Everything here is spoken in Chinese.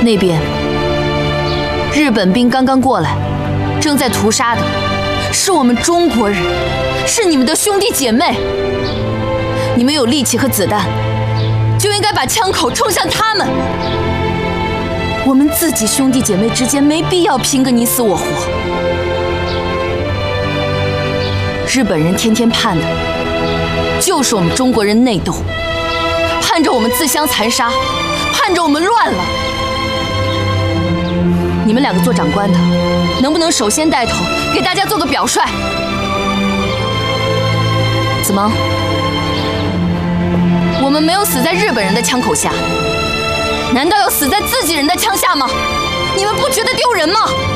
那边，日本兵刚刚过来，正在屠杀的是我们中国人，是你们的兄弟姐妹。你们有力气和子弹，就应该把枪口冲向他们。我们自己兄弟姐妹之间没必要拼个你死我活。日本人天天盼的，就是我们中国人内斗，盼着我们自相残杀，盼着我们乱了。你们两个做长官的，能不能首先带头给大家做个表率？子萌，我们没有死在日本人的枪口下，难道要死在自己人的枪下吗？你们不觉得丢人吗？